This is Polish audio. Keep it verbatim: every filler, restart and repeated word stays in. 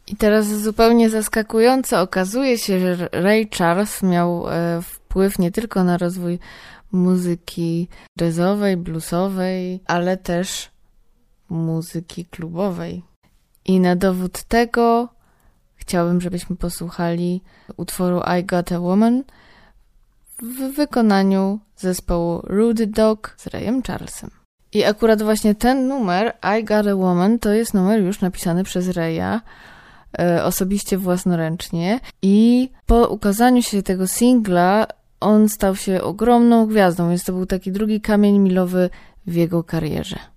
I teraz zupełnie zaskakująco okazuje się, że Ray Charles miał e, wpływ nie tylko na rozwój muzyki jazzowej, bluesowej, ale też muzyki klubowej. I na dowód tego chciałabym, żebyśmy posłuchali utworu I Got a Woman w wykonaniu zespołu Rude Dog z Rayem Charlesem. I akurat właśnie ten numer, I Got a Woman, to jest numer już napisany przez Raya e, osobiście własnoręcznie i po ukazaniu się tego singla on stał się ogromną gwiazdą, więc to był taki drugi kamień milowy w jego karierze.